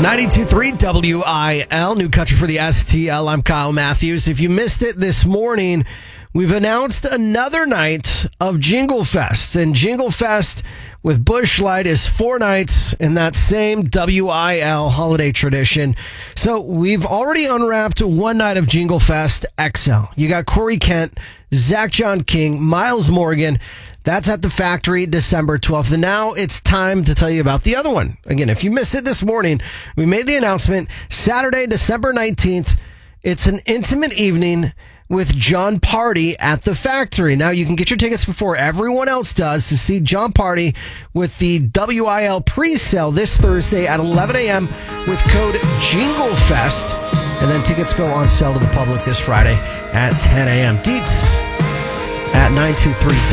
92.3 WIL, New Country for the STL. I'm Kyle Matthews. If you missed it this morning, we've announced another night of Jingle Fest. And Jingle Fest with Busch Light is 4 nights in that same WIL holiday tradition. So we've already unwrapped one night of Jingle Fest XL. You got Corey Kent, Zach John King, Miles Morgan. That's at the Factory December 12th. And now it's time to tell you about the other one. Again, if you missed it this morning, we made the announcement Saturday, December 19th. It's an intimate evening with Jon Pardi at the Factory. Now you can get your tickets before everyone else does to see Jon Pardi with the WIL pre-sale this Thursday at 11 a.m. with code JingleFest. And then tickets go on sale to the public this Friday at 10 a.m. Deets at 923